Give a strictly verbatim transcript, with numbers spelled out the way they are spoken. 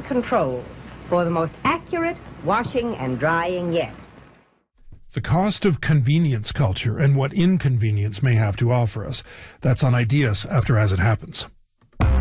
controls for the most accurate washing and drying yet. The cost of convenience culture and what inconvenience may have to offer us. That's on Ideas after As It Happens.